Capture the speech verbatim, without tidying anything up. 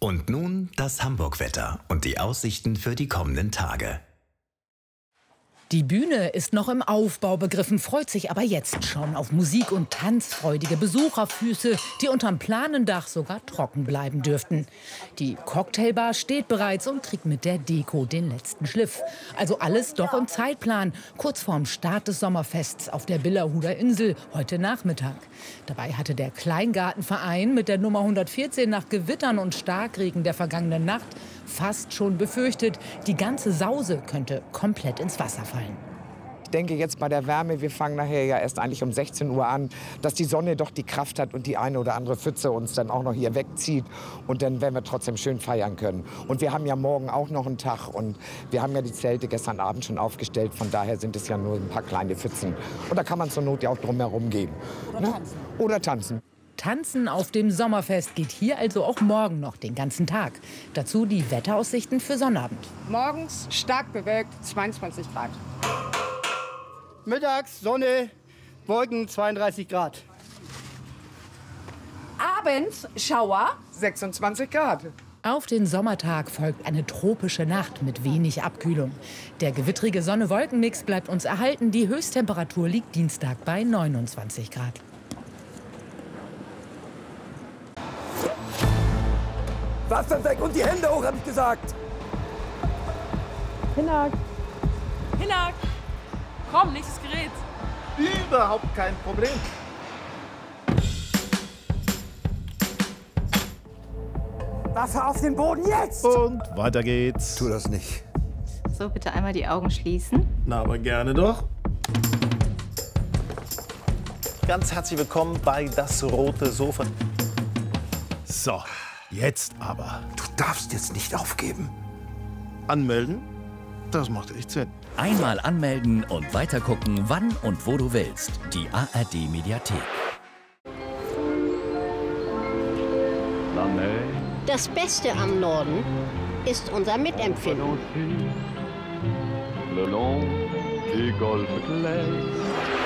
Und nun das Hamburg-Wetter und die Aussichten für die kommenden Tage. Die Bühne ist noch im Aufbau begriffen, freut sich aber jetzt schon auf Musik und tanzfreudige Besucherfüße, die unterm Planendach sogar trocken bleiben dürften. Die Cocktailbar steht bereits und kriegt mit der Deko den letzten Schliff. Also alles doch im Zeitplan, kurz vorm Start des Sommerfests auf der Billerhuder Insel heute Nachmittag. Dabei hatte der Kleingartenverein mit der Nummer hundertvierzehn nach Gewittern und Starkregen der vergangenen Nacht fast schon befürchtet, die ganze Sause könnte komplett ins Wasser fallen. Ich denke jetzt bei der Wärme, wir fangen nachher ja erst eigentlich um sechzehn Uhr an, dass die Sonne doch die Kraft hat und die eine oder andere Pfütze uns dann auch noch hier wegzieht. Und dann werden wir trotzdem schön feiern können. Und wir haben ja morgen auch noch einen Tag und wir haben ja die Zelte gestern Abend schon aufgestellt. Von daher sind es ja nur ein paar kleine Pfützen. Und da kann man zur Not ja auch drumherum gehen. Oder ne? tanzen. Oder tanzen. Tanzen auf dem Sommerfest geht hier also auch morgen noch den ganzen Tag. Dazu die Wetteraussichten für Sonnabend. Morgens stark bewölkt, zweiundzwanzig Grad. Mittags Sonne, Wolken zweiunddreißig Grad. Abends Schauer. sechsundzwanzig Grad. Auf den Sommertag folgt eine tropische Nacht mit wenig Abkühlung. Der gewittrige Sonne-Wolken-Mix bleibt uns erhalten. Die Höchsttemperatur liegt Dienstag bei neunundzwanzig Grad. Wasser weg und die Hände hoch, hab ich gesagt. Hinak. Hinak! Komm, nächstes Gerät. Überhaupt kein Problem. Wasser auf den Boden jetzt! Und weiter geht's. Tu das nicht. So, bitte einmal die Augen schließen. Na, aber gerne doch. Ganz herzlich willkommen bei Das Rote Sofa. So, jetzt aber. Du darfst jetzt nicht aufgeben. Anmelden? Das macht echt Sinn. Einmal anmelden und weitergucken, wann und wo du willst. Die A R D Mediathek. Das Beste am Norden ist unser Mitempfinden. Le long des golfes clairs.